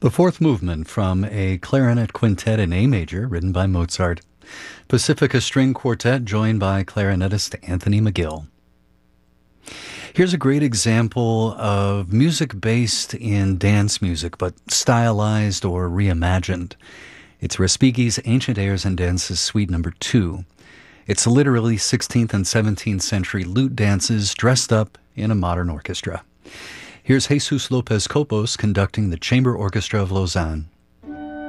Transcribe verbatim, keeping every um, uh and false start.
The fourth movement from a clarinet quintet in A major written by Mozart. Pacifica String Quartet joined by clarinetist Anthony McGill. Here's a great example of music based in dance music, but stylized or reimagined. It's Respighi's Ancient Airs and Dances Suite Number two. It's literally sixteenth and seventeenth century lute dances dressed up in a modern orchestra. Here's Jesus Lopez Copos conducting the Chamber Orchestra of Lausanne.